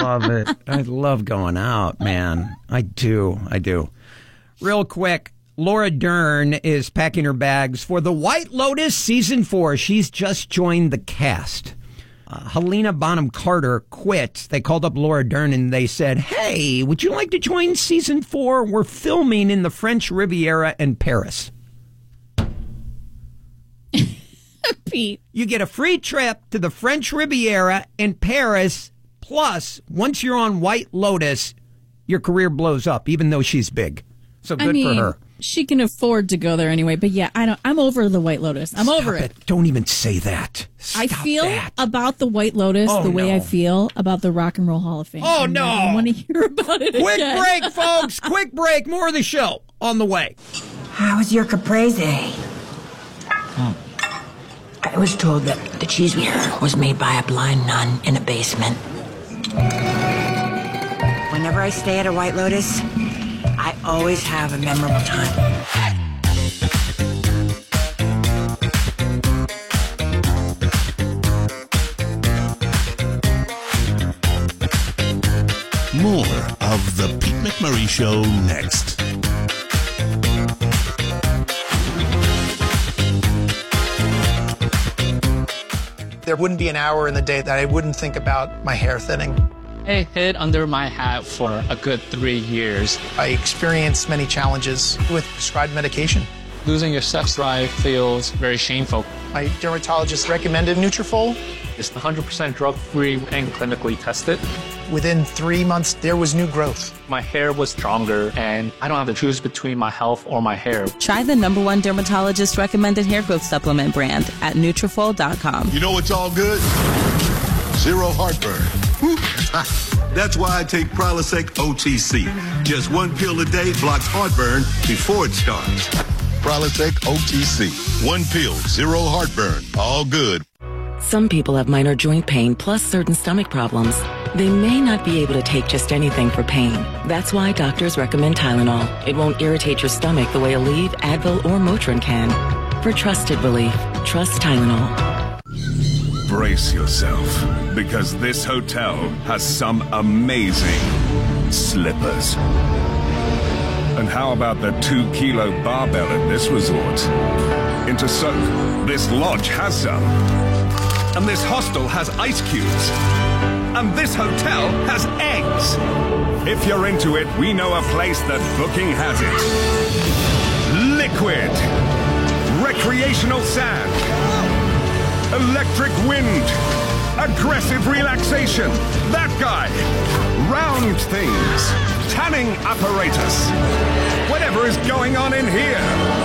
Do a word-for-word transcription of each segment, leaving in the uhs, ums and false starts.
love it. I love going out, man. I do. I do. Real quick, Laura Dern is packing her bags for The White Lotus Season four. She's just joined the cast. Uh, Helena Bonham Carter quit. They called up Laura Dern and they said, hey, would you like to join Season four? We're filming in the French Riviera and Paris. Pete. You get a free trip to the French Riviera and Paris. Plus, once you're on White Lotus, your career blows up, even though she's big. So good I mean, for her. She can afford to go there anyway. But yeah, I don't. I'm over the White Lotus. I'm Stop over it. it. Don't even say that. Stop I feel that. about the White Lotus Oh, the way no. I feel about the Rock and Roll Hall of Fame. Oh, no. I want to hear about it Quick again. break, folks. Quick break. More of the show on the way. How was your caprese? Oh. I was told that the cheese was made by a blind nun in a basement. Whenever I stay at a White Lotus, I always have a memorable time. More of The Pete McMurray Show next. There wouldn't be an hour in the day that I wouldn't think about my hair thinning. I hid under my hat for a good three years. I experienced many challenges with prescribed medication. Losing your sex drive feels very shameful. My dermatologist recommended Nutrafol. It's one hundred percent drug-free and clinically tested. Within three months, there was new growth. My hair was stronger, and I don't have to choose between my health or my hair. Try the number one dermatologist recommended hair growth supplement brand at Nutrafol dot com. You know what's all good? Zero heartburn. That's why I take Prilosec O T C. Just one pill a day blocks heartburn before it starts. Prilosec O T C. One pill, zero heartburn. All good. Some people have minor joint pain plus certain stomach problems. They may not be able to take just anything for pain. That's why doctors recommend Tylenol. It won't irritate your stomach the way Aleve, Advil, or Motrin can. For trusted relief, trust Tylenol. Brace yourself, because this hotel has some amazing slippers. And how about the two-kilo barbell at this resort? Into soak, this lodge has some. And this hostel has ice cubes. And this hotel has eggs. If you're into it, we know a place that booking has it. Liquid. Recreational sand. Electric wind. Aggressive relaxation. That guy. Round things. Tanning apparatus. Whatever is going on in here.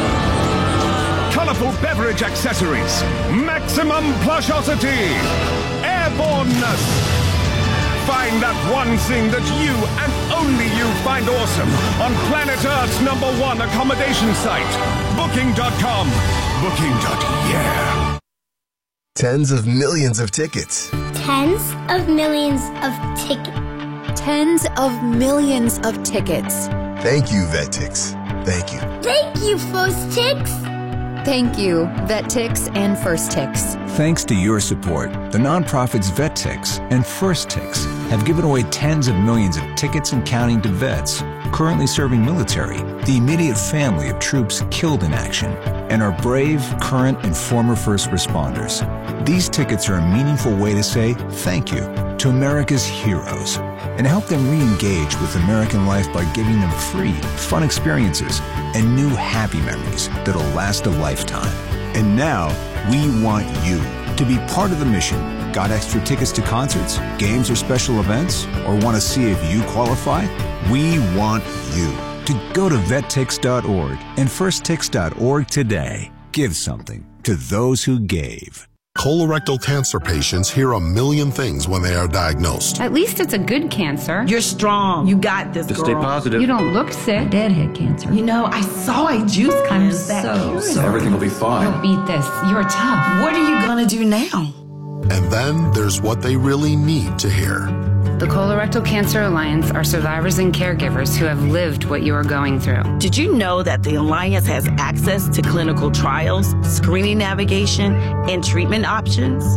Colorful beverage accessories. Maximum plushosity. Airborneness. Find that one thing that you and only you find awesome on planet Earth's number one accommodation site. Booking dot com. Booking. Yeah. Tens of millions of tickets. Tens of millions of tickets. Tens of millions of tickets. Thank you, VetTix. Thank you. Thank you, First Tix. Thank you, VetTix and First Tix. Thanks to your support, the nonprofits VetTix and First Tix have given away tens of millions of tickets and counting to vets currently serving military, the immediate family of troops killed in action, and our brave, current, and former first responders. These tickets are a meaningful way to say thank you to America's heroes and help them re-engage with American life by giving them free, fun experiences and new happy memories that'll last a lifetime. And now, we want you to be part of the mission. Got extra tickets to concerts, games, or special events? Or want to see if you qualify? We want you to go to VetTix dot org and First Tix dot org today. Give something to those who gave. Colorectal cancer patients hear a million things when they are diagnosed. At least it's a good cancer. You're strong. You got this, Just girl. stay positive. You don't look sick. Deadhead cancer. You know, I saw a juice kind of so, so everything will be fine. You'll beat this. You're tough. What are you gonna do now? And then there's what they really need to hear. The Colorectal Cancer Alliance are survivors and caregivers who have lived what you are going through. Did you know that the Alliance has access to clinical trials, screening navigation, and treatment options?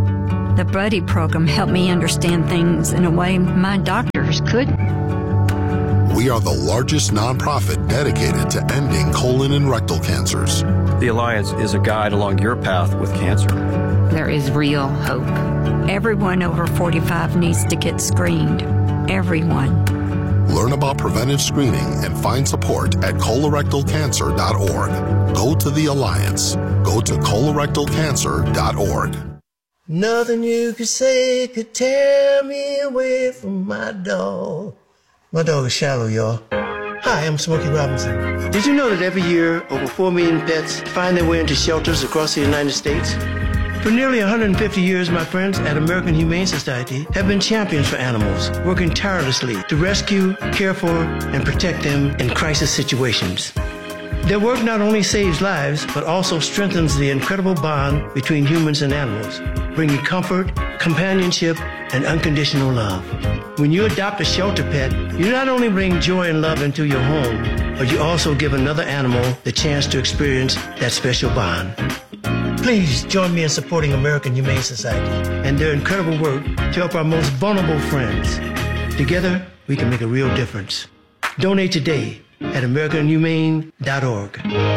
The Buddy program helped me understand things in a way my doctors couldn't. We are the largest nonprofit dedicated to ending colon and rectal cancers. The Alliance is a guide along your path with cancer. There is real hope. Everyone over forty-five needs to get screened. Everyone. Learn about preventive screening and find support at colorectal cancer dot org. Go to the Alliance. Go to colorectal cancer dot org. Nothing you could say could tear me away from my dog. My dog is Shallow, y'all. Hi, I'm Smokey Robinson. Did you know that every year over four million pets find their way into shelters across the United States? For nearly one hundred fifty years, my friends at American Humane Society have been champions for animals, working tirelessly to rescue, care for, and protect them in crisis situations. Their work not only saves lives, but also strengthens the incredible bond between humans and animals, bringing comfort, companionship, and unconditional love. When you adopt a shelter pet, you not only bring joy and love into your home, but you also give another animal the chance to experience that special bond. Please join me in supporting American Humane Society and their incredible work to help our most vulnerable friends. Together, we can make a real difference. Donate today at american humane dot org.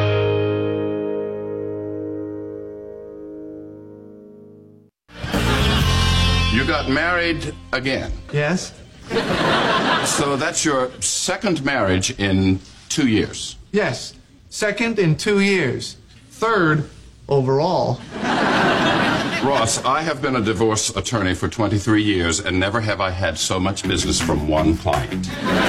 You got married again. Yes? So that's your second marriage in two years. Yes. Second in two years. Third overall. Ross, I have been a divorce attorney for twenty-three years, and never have I had so much business from one client.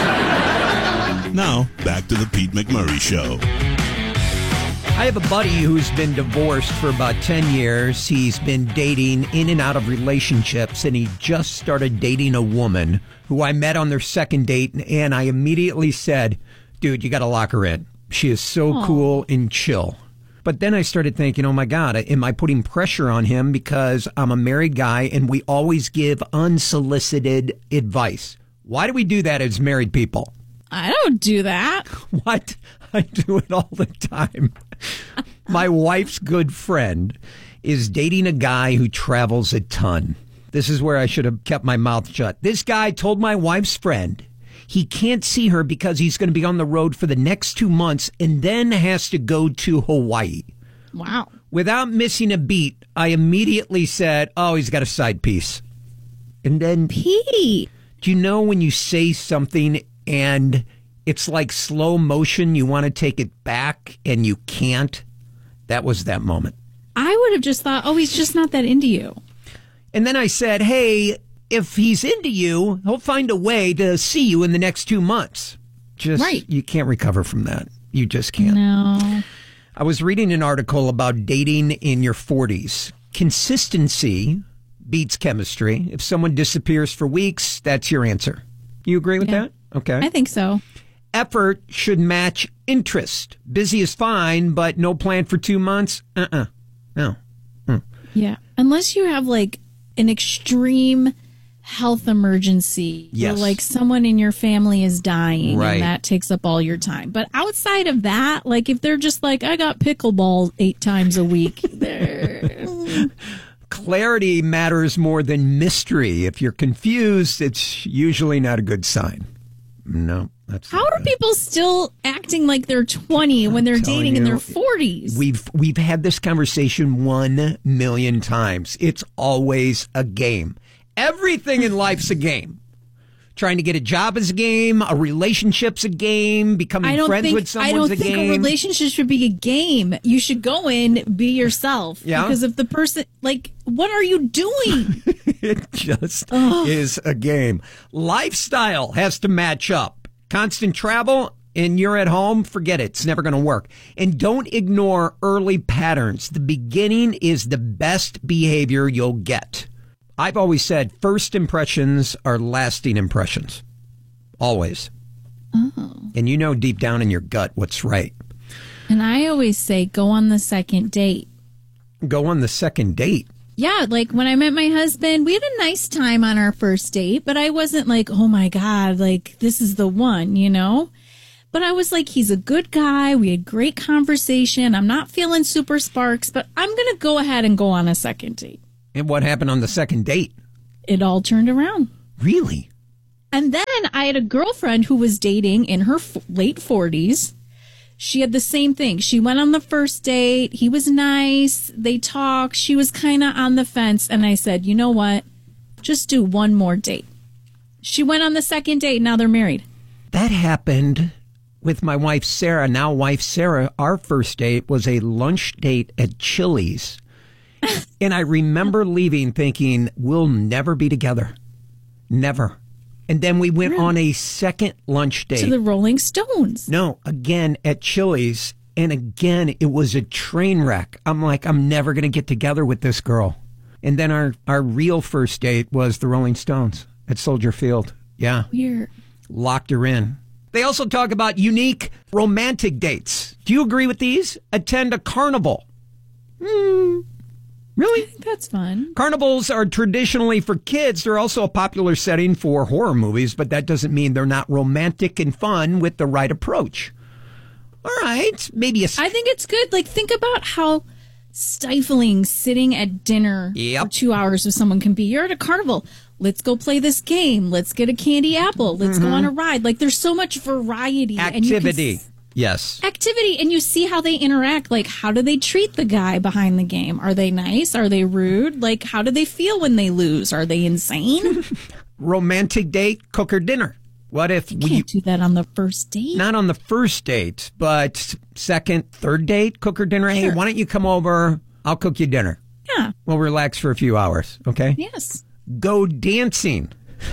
Now, back to the Pete McMurray Show. I have a buddy who's been divorced for about ten years. He's been dating in and out of relationships, and he just started dating a woman who I met on their second date, and I immediately said, dude, you got to lock her in. She is so Aww. cool and chill. But then I started thinking, oh, my God, am I putting pressure on him because I'm a married guy and we always give unsolicited advice? Why do we do that as married people? I don't do that. What? I do it all the time. My wife's good friend is dating a guy who travels a ton. This is where I should have kept my mouth shut. This guy told my wife's friend he can't see her because he's going to be on the road for the next two months and then has to go to Hawaii. Wow. Without missing a beat, I immediately said, oh, he's got a side piece. And then, Pete, do you know when you say something and it's like slow motion, you want to take it back and you can't? That was that moment. I would have just thought, oh, he's just not that into you. And then I said, hey, if he's into you, he'll find a way to see you in the next two months. Just, right. You can't recover from that. You just can't. No. I was reading an article about dating in your forties. Consistency beats chemistry. If someone disappears for weeks, that's your answer. You agree with yeah. that? Okay. I think so. Effort should match interest. Busy is fine, but no plan for two months? Uh-uh. No. Mm. Yeah. Unless you have like an extreme health emergency. Yes. Where like someone in your family is dying right. and that takes up all your time. But outside of that, like if they're just like, I got pickleball eight times a week. Clarity matters more than mystery. If you're confused, it's usually not a good sign. No, that's How are good. people still acting like they're twenty when they're dating you, in their forties? We've we've had this conversation one million times. It's always a game. Everything in life's a game. Trying to get a job is a game. A relationship's a game. Becoming I don't friends think, with someone's I don't a think game. a relationship should be a game. You should go in, be yourself. Yeah. Because if the person, like, what are you doing? It just Ugh. is a game. Lifestyle has to match up. Constant travel and you're at home, forget it. It's never going to work. And don't ignore early patterns. The beginning is the best behavior you'll get. I've always said first impressions are lasting impressions. Always. Oh. And you know deep down in your gut what's right. And I always say go on the second date. Go on the second date? Yeah, like when I met my husband, we had a nice time on our first date, but I wasn't like, oh my God, like this is the one, you know? But I was like, he's a good guy. We had great conversation. I'm not feeling super sparks, but I'm going to go ahead and go on a second date. And what happened on the second date? It all turned around. Really? And then I had a girlfriend who was dating in her f- late forties. She had the same thing. She went on the first date. He was nice. They talked. She was kind of on the fence. And I said, you know what? Just do one more date. She went on the second date. Now they're married. That happened with my wife, Sarah. Now wife, Sarah. Our first date was a lunch date at Chili's. And I remember leaving thinking, we'll never be together. Never. And then we went on a second lunch date. To the Rolling Stones. No, again at Chili's. And again, it was a train wreck. I'm like, I'm never going to get together with this girl. And then our, our real first date was the Rolling Stones at Soldier Field. Yeah. Weird. Locked her in. They also talk about unique romantic dates. Do you agree with these? Attend a carnival. Hmm. Really? I think that's fun. Carnivals are traditionally for kids. They're also a popular setting for horror movies, but that doesn't mean they're not romantic and fun with the right approach. All right. Maybe a... I think it's good. Like, think about how stifling sitting at dinner yep. for two hours with someone can be. You're at a carnival. Let's go play this game. Let's get a candy apple. Let's mm-hmm. go on a ride. Like, there's so much variety. Activity. And you can... Yes. Activity. And you see how they interact. Like, how do they treat the guy behind the game? Are they nice? Are they rude? Like, how do they feel when they lose? Are they insane? Romantic date, cook or dinner. What if you we can't do that on the first date? Not on the first date, but second, third date, cook or dinner. Sure. Hey, why don't you come over? I'll cook you dinner. Yeah. We'll relax for a few hours. Okay? Yes. Go dancing.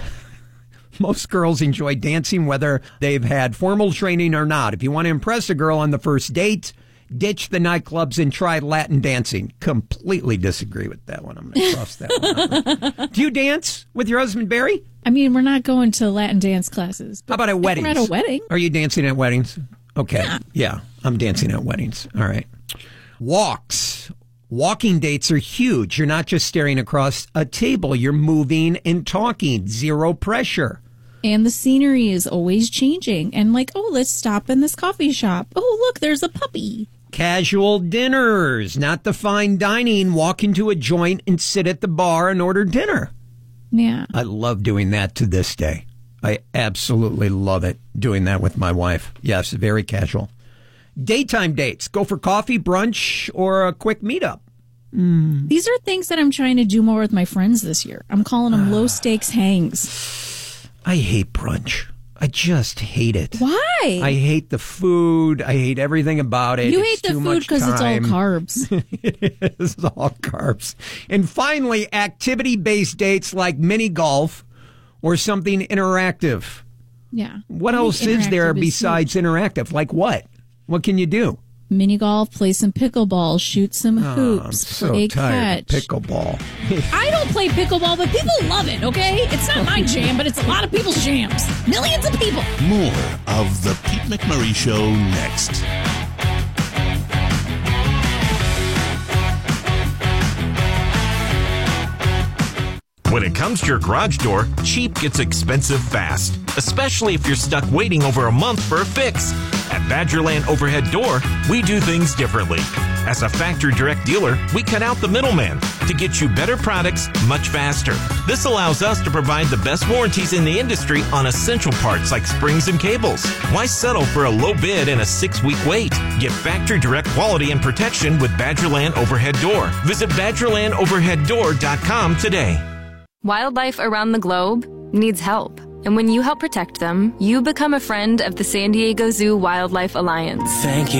Most girls enjoy dancing, whether they've had formal training or not. If you want to impress a girl on the first date, ditch the nightclubs and try Latin dancing. Completely disagree with that one. I'm going to cross that one out. Do you dance with your husband, Barry? I mean, we're not going to Latin dance classes. How about at weddings? We're at a wedding. Are you dancing at weddings? Okay. Yeah. yeah, I'm dancing at weddings. All right. Walks. Walking dates are huge. You're not just staring across a table. You're moving and talking. Zero pressure. And the scenery is always changing. And like, oh, let's stop in this coffee shop. Oh, look, there's a puppy. Casual dinners, not the fine dining. Walk into a joint and sit at the bar and order dinner. Yeah. I love doing that to this day. I absolutely love it, doing that with my wife. Yes, very casual. Daytime dates. Go for coffee, brunch, or a quick meetup. Mm. These are things that I'm trying to do more with my friends this year. I'm calling them low-stakes hangs. I hate brunch. I just hate it. Why? I hate the food. I hate everything about it. You it's hate the food because it's all carbs. It is all carbs. And finally, activity-based dates like mini golf or something interactive. Yeah. What else is there besides interactive? Like what? What can you do? Mini golf, play some pickleball, shoot some oh, hoops, I'm so play tired catch. Of pickleball. I don't play pickleball, but people love it, okay? It's not my jam, but it's a lot of people's jams. Millions of people. More of the Pete McMurray Show next. When it comes to your garage door, cheap gets expensive fast, especially if you're stuck waiting over a month for a fix. At Badgerland Overhead Door, we do things differently. As a factory direct dealer, we cut out the middleman to get you better products much faster. This allows us to provide the best warranties in the industry on essential parts like springs and cables. Why settle for a low bid and a six-week wait? Get factory direct quality and protection with Badgerland Overhead Door. Visit badgerland overhead door dot com today. Wildlife around the globe needs help. And when you help protect them, you become a friend of the San Diego Zoo Wildlife Alliance. Thank you.